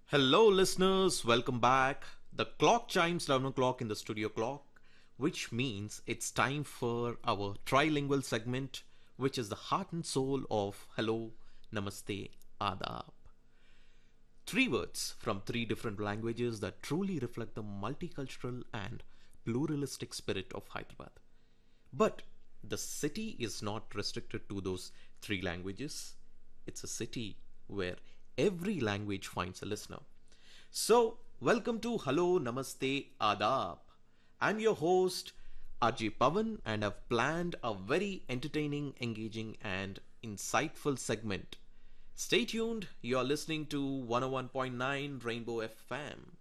Hello, listeners. Welcome back. The clock chimes 11 o'clock in the studio clock, which means it's time for our trilingual segment, which is the heart and soul of Hello, Namaste, Adab. Three words from three different languages that truly reflect the multicultural and pluralistic spirit of Hyderabad. But the city is not restricted to those three languages. It's a city where every language finds a listener. So, welcome to Hello, Namaste, Adab. I'm your host, RJ Pavan, and I've planned a very entertaining, engaging, and insightful segment. Stay tuned, you're listening to 101.9 Rainbow FM.